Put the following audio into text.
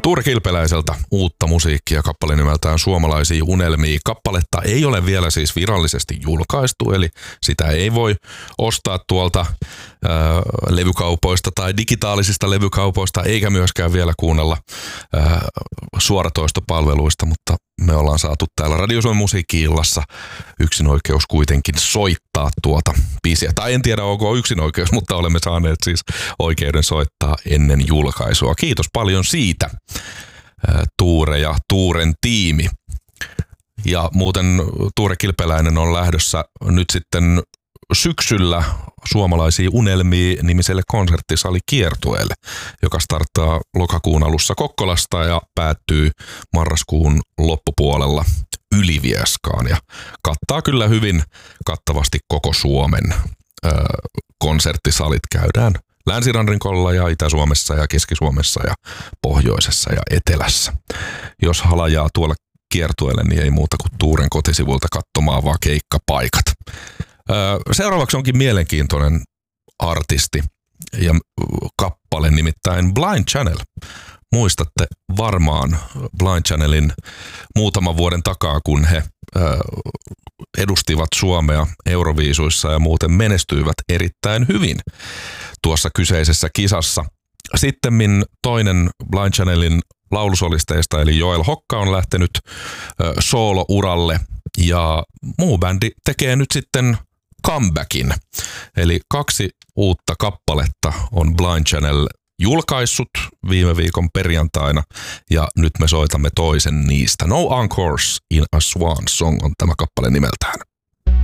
Tuure Kilpeläiseltä uutta musiikkia, kappale nimeltään Suomalaisia unelmia. Kappaletta ei ole vielä siis virallisesti julkaistu, eli sitä ei voi ostaa tuolta levykaupoista tai digitaalisista levykaupoista, eikä myöskään vielä kuunnella suoratoistopalveluista, mutta me ollaan saatu täällä Radio Suomen musiikki-illassa yksinoikeus kuitenkin soittaa tuota biisiä. Tai en tiedä, onko yksinoikeus, mutta olemme saaneet siis oikeuden soittaa ennen julkaisua. Kiitos paljon siitä, Tuure ja Tuuren tiimi. Ja muuten Tuure Kilpeläinen on lähdössä nyt sitten syksyllä Suomalaisia unelmia -nimiselle konserttisalikiertueelle, joka starttaa lokakuun alussa Kokkolasta ja päättyy marraskuun loppupuolella Ylivieskaan ja kattaa kyllä hyvin kattavasti koko Suomen. Konserttisalit käydään Länsirannikolla ja Itä-Suomessa ja Keski-Suomessa ja Pohjoisessa ja Etelässä. Jos halajaa tuolla kiertueelle, niin ei muuta kuin Tuuren kotisivulta katsomaan vaan keikkapaikat. Seuraavaksi onkin mielenkiintoinen artisti ja kappale, nimittäin Blind Channel. Muistatte varmaan Blind Channelin muutaman vuoden takaa, kun he edustivat Suomea Euroviisuissa ja muuten menestyivät erittäin hyvin tuossa kyseisessä kisassa. Sittemmin toinen Blind Channelin laulusolisteista eli Joel Hokka on lähtenyt soolo-uralle ja muu bändi tekee nyt sitten comebackin. Eli 2 uutta kappaletta on Blind Channel julkaissut viime viikon perjantaina ja nyt me soitamme toisen niistä. No Encores in a Swan Song on tämä kappale nimeltään.